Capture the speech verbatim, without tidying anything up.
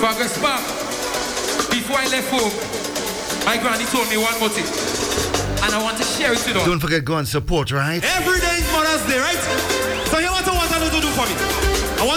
Progress back. Before I left home, my granny told me one more thing. And I want to share it with you. Don't forget, go and support, right? Every day is Mother's Day, right? So here's what I want you to do for me.